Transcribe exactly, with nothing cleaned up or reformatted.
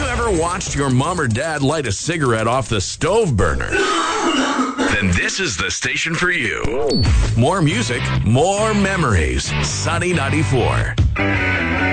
ever watched your mom or dad light a cigarette off the stove burner? Then this is the station for you. More music, more memories. Sunny ninety-four.